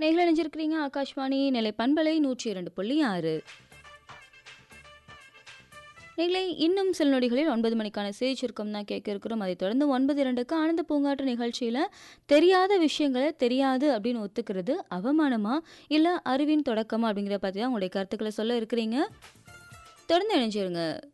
நேயர்கள் இணைஞ்சிருக்கிறீங்க ஆகாஷ்வாணி நிலை பண்பலை 102.6. நேயர்களே, இன்னும் சில நொடிகளில் 9 மணிக்கான செய்தி சுருக்கம் தான் கேட்க இருக்கிறோம். அதைத் தொடர்ந்து 9:02க்கு ஆனந்த பூங்காற்று நிகழ்ச்சியில் தெரியாத விஷயங்களை தெரியாது அப்படின்னு ஒத்துக்கிறது அவமானமா இல்லை அறிவின் தொடக்கமா அப்படிங்கிற பற்றி தான் உங்களுடைய கருத்துக்களை சொல்ல இருக்கிறீங்க. தொடர்ந்து இணைஞ்சிருங்க.